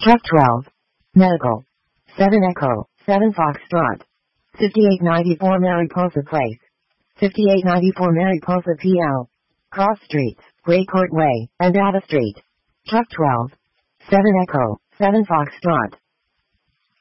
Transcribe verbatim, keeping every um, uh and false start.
Truck twelve. Medical. seven Echo, seven Foxtrot. fifty-eight ninety-four Mariposa Place. fifty-eight ninety-four Mariposa P L. Cross Streets, Gray Court Way, and Ada Street. Truck twelve. seven Echo, seven Foxtrot.